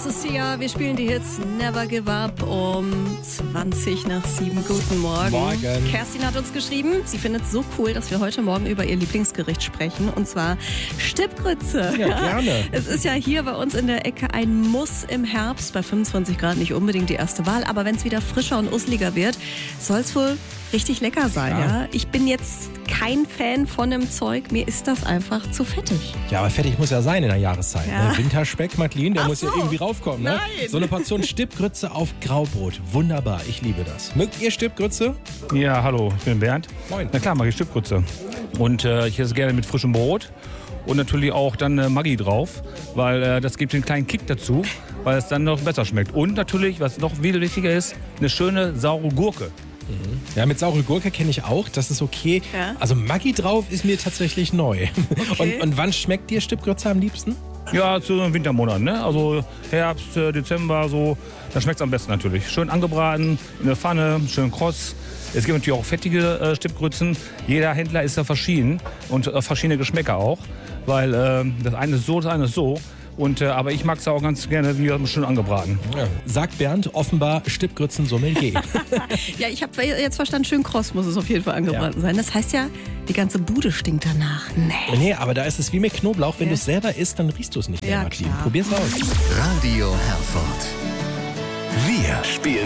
Das ist Sia. Wir spielen die Hits Never Give Up um 7:20. Guten Morgen. Morgen. Kerstin hat uns geschrieben, sie findet es so cool, dass wir heute Morgen über ihr Lieblingsgericht sprechen, und zwar Stippgrütze. Ja, gerne. Es ist ja hier bei uns in der Ecke ein Muss im Herbst. Bei 25 Grad nicht unbedingt die erste Wahl, aber wenn es wieder frischer und usliger wird, soll es wohl richtig lecker sein. Ja? Ich bin jetzt kein Fan von dem Zeug. Mir ist das einfach zu fettig. Ja, aber fettig muss ja sein in der Jahreszeit. Ja. Ne? Winterspeck, Madeline, der Ach muss so. ja irgendwie raufkommen. Ne? Nein. So eine Portion Stippgrütze auf Graubrot. Wunderbar, ich liebe das. Mögt ihr Stippgrütze? Ja, hallo, ich bin Bernd. Moin. Na klar, mag ich Stippgrütze. Und ich esse gerne mit frischem Brot und natürlich auch dann Maggi drauf, weil das gibt den kleinen Kick dazu, weil es dann noch besser schmeckt. Und natürlich, was noch viel wichtiger ist, eine schöne saure Gurke. Ja, mit saure Gurke kenne ich auch, das ist okay. Ja. Also Maggi drauf ist mir tatsächlich neu. Okay. Und wann schmeckt dir Stippgrütze am liebsten? Ja, zu den Wintermonaten, ne? Also Herbst, Dezember, so, da schmeckt es am besten natürlich. Schön angebraten, in der Pfanne, schön kross. Es gibt natürlich auch fettige Stippgrützen. Jeder Händler ist ja verschieden und verschiedene Geschmäcker auch, weil das eine ist so, das eine ist so. Und, aber ich mag es auch ganz gerne wie schön angebraten. Ja. Sagt Bernd, offenbar Stippgrützen-Sommelier. Ja, ich habe jetzt verstanden, schön kross muss es auf jeden Fall angebraten sein. Das heißt ja, die ganze Bude stinkt danach. Nee, aber da ist es wie mit Knoblauch. Wenn Ja. du es selber isst, dann riechst du es nicht mehr, Ja, Madeline. klar. Probier's aus. Radio Herford. Wir spielen